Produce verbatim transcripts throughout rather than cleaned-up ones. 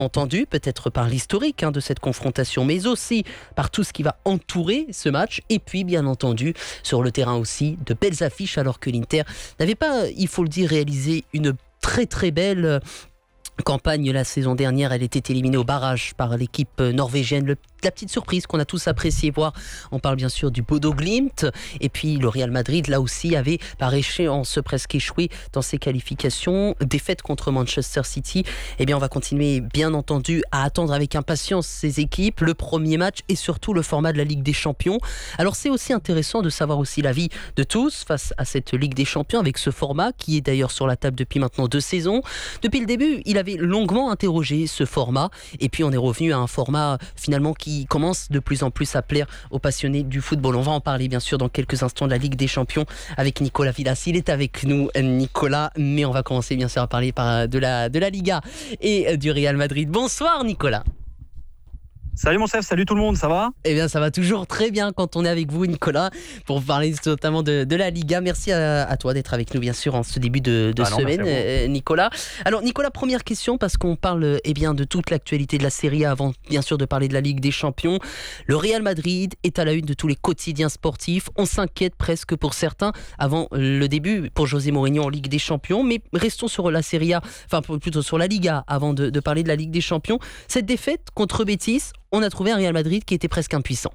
entendu peut-être par l'historique hein, de cette confrontation, mais aussi par tout ce qui va entourer ce match. Et puis, bien entendu, sur le terrain aussi, de belles affiches, alors que l'Inter n'avait pas, il faut le dire, réalisé une très très belle campagne la saison dernière. Elle était éliminée au barrage par l'équipe norvégienne. Le, la petite surprise qu'on a tous apprécié voir, on parle bien sûr du Bodo Glimt, et puis le Real Madrid là aussi avait par échéance presque échoué dans ses qualifications, défaite contre Manchester City. Eh bien on va continuer bien entendu à attendre avec impatience ces équipes, le premier match et surtout le format de la Ligue des Champions. Alors c'est aussi intéressant de savoir aussi l'avis de tous face à cette Ligue des Champions avec ce format qui est d'ailleurs sur la table depuis maintenant deux saisons. Depuis le début, il avait longuement interrogé ce format et puis on est revenu à un format finalement qui commence de plus en plus à plaire aux passionnés du football. On va en parler bien sûr dans quelques instants de la Ligue des Champions avec Nicolas Villas. Il est avec nous, Nicolas, mais on va commencer bien sûr à parler par de la, de la Liga et du Real Madrid. Bonsoir Nicolas. Salut mon chef, salut tout le monde, ça va ? Eh bien ça va toujours très bien quand on est avec vous Nicolas, pour parler notamment de, de la Liga. Merci à, à toi d'être avec nous bien sûr en ce début de, de ah non, semaine euh, Nicolas. Alors Nicolas, première question parce qu'on parle eh bien, de toute l'actualité de la Serie A avant bien sûr de parler de la Ligue des Champions. Le Real Madrid est à la une de tous les quotidiens sportifs. On s'inquiète presque pour certains avant le début pour José Mourinho en Ligue des Champions, mais restons sur la Serie A, enfin plutôt sur la Liga avant de, de parler de la Ligue des Champions. Cette défaite contre Betis, on a trouvé un Real Madrid qui était presque impuissant.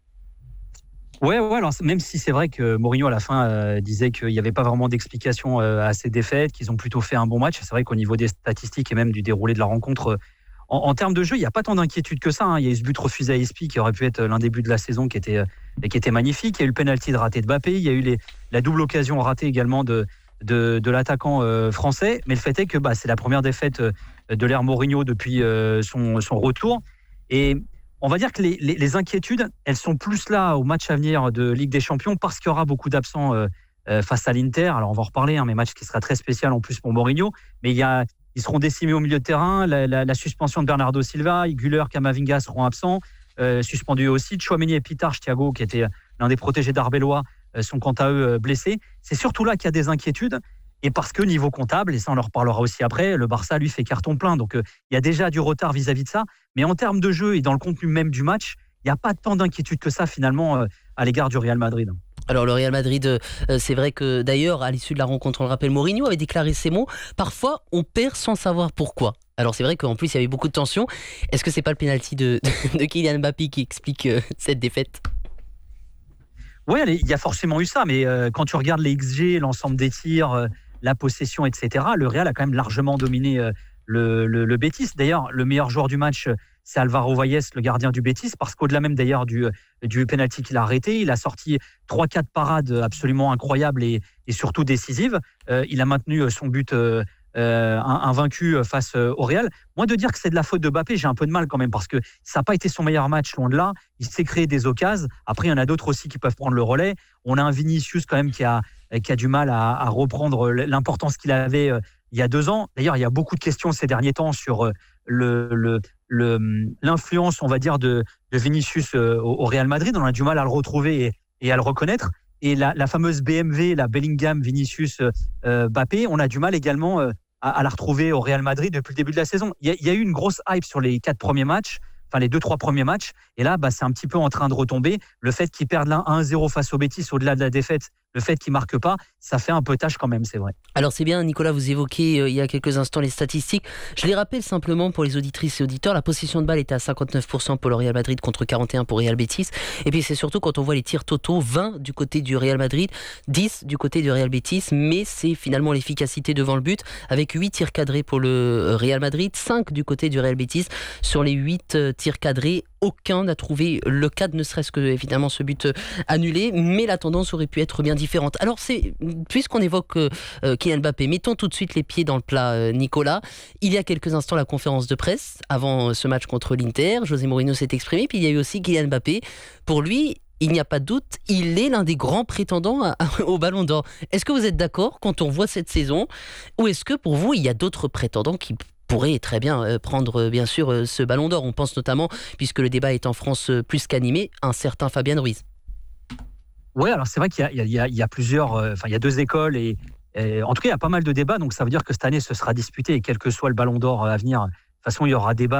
Ouais, ouais, alors même si c'est vrai que Mourinho à la fin euh, disait qu'il n'y avait pas vraiment d'explication euh, à ces défaites, qu'ils ont plutôt fait un bon match. C'est vrai qu'au niveau des statistiques et même du déroulé de la rencontre, euh, en, en termes de jeu, il n'y a pas tant d'inquiétude que ça. Hein. Il y a eu ce but refusé à Ispi qui aurait pu être l'un des buts de la saison qui était, euh, qui était magnifique. Il y a eu le penalty de raté de Mbappé. Il y a eu les, la double occasion ratée également de, de, de l'attaquant euh, français. Mais le fait est que bah, c'est la première défaite euh, de l'ère Mourinho depuis euh, son, son retour. Et on va dire que les, les, les inquiétudes, elles sont plus là au match à venir de Ligue des Champions parce qu'il y aura beaucoup d'absents euh, euh, face à l'Inter. Alors on va en reparler, hein, mais match qui sera très spécial en plus pour Mourinho. Mais il y a, ils seront décimés au milieu de terrain. La, la, la suspension de Bernardo Silva, Güler, Camavinga seront absents. Euh, suspendus aussi. Tchouaméni et Pitarch, Thiago, qui était l'un des protégés d'Arbelois, euh, sont quant à eux euh, blessés. C'est surtout là qu'il y a des inquiétudes. Et parce que niveau comptable, et ça on en reparlera aussi après, le Barça lui fait carton plein. Donc euh, il y a déjà du retard vis-à-vis de ça. Mais en termes de jeu et dans le contenu même du match, il n'y a pas tant d'inquiétude que ça finalement euh, à l'égard du Real Madrid. Alors le Real Madrid, euh, c'est vrai que d'ailleurs à l'issue de la rencontre, on le rappelle, Mourinho avait déclaré ces mots. Parfois on perd sans savoir pourquoi. Alors c'est vrai qu'en plus il y avait beaucoup de tension. Est-ce que c'est pas le pénalty de, de, de Kylian Mbappé qui explique euh, cette défaite ? Oui, il y a forcément eu ça. Mais euh, quand tu regardes les X G, l'ensemble des tirs... Euh, la possession, et cetera. Le Real a quand même largement dominé euh, le, le, le Betis. D'ailleurs, le meilleur joueur du match, c'est Alvaro Valles, le gardien du Betis, parce qu'au-delà même d'ailleurs du, du penalty qu'il a arrêté, il a sorti trois quatre parades absolument incroyables et, et surtout décisives. Euh, il a maintenu son but euh, euh, invaincu face au Real. Moi, de dire que c'est de la faute de Mbappé, j'ai un peu de mal quand même, parce que ça n'a pas été son meilleur match, loin de là. Il s'est créé des occasions. Après, il y en a d'autres aussi qui peuvent prendre le relais. On a un Vinicius quand même qui a, qui a du mal à, à reprendre l'importance qu'il avait euh, il y a deux ans. D'ailleurs, il y a beaucoup de questions ces derniers temps sur euh, le, le, le, l'influence, on va dire, de, de Vinicius euh, au, au Real Madrid. On a du mal à le retrouver et, et à le reconnaître. Et la, la fameuse B M V, la Bellingham, Vinicius, euh, Mbappé, on a du mal également euh, à, à la retrouver au Real Madrid depuis le début de la saison. Il y a, il y a eu une grosse hype sur les quatre premiers matchs, enfin les deux, trois premiers matchs. Et là, bah, c'est un petit peu en train de retomber. Le fait qu'ils perdent là un à zéro face au Betis, au-delà de la défaite, le fait qu'ils ne marquent pas, ça fait un peu tâche quand même, c'est vrai. Alors c'est bien, Nicolas, vous évoquez euh, il y a quelques instants les statistiques. Je les rappelle simplement pour les auditrices et auditeurs. La possession de balle était à cinquante-neuf pour cent pour le Real Madrid contre quarante et un pour Real Betis. Et puis c'est surtout quand on voit les tirs totaux, vingt du côté du Real Madrid, dix du côté du Real Betis. Mais c'est finalement l'efficacité devant le but, avec huit tirs cadrés pour le Real Madrid, cinq du côté du Real Betis. Sur les huit tirs cadrés, aucun n'a trouvé le cadre, ne serait-ce que évidemment ce but annulé, mais la tendance aurait pu être bien différente. Alors c'est, puisqu'on évoque euh, Kylian Mbappé, mettons tout de suite les pieds dans le plat, euh, Nicolas. Il y a quelques instants la conférence de presse avant ce match contre l'Inter, José Mourinho s'est exprimé, puis il y a eu aussi Kylian Mbappé. Pour lui, il n'y a pas de doute, il est l'un des grands prétendants à, à, au Ballon d'Or. Est-ce que vous êtes d'accord quand on voit cette saison, ou est-ce que pour vous il y a d'autres prétendants qui pourrait très bien prendre bien sûr ce Ballon d'Or? On pense notamment, puisque le débat est en France plus qu'animé, un certain Fabien Ruiz. Oui, alors c'est vrai qu'il y a, il y a, il y a plusieurs, enfin il y a deux écoles et, et en tout cas il y a pas mal de débats, donc ça veut dire que cette année ce sera disputé et quel que soit le Ballon d'Or à venir, façon, il y aura débat.